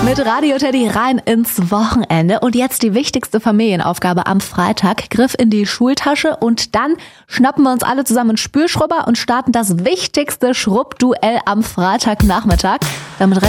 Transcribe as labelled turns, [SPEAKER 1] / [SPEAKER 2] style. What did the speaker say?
[SPEAKER 1] Mit Radio Teddy rein ins Wochenende. Und jetzt die wichtigste Familienaufgabe am Freitag. Griff in die Schultasche und dann schnappen wir uns alle zusammen einen Spülschrubber und starten das wichtigste Schrubbduell am Freitagnachmittag. Damit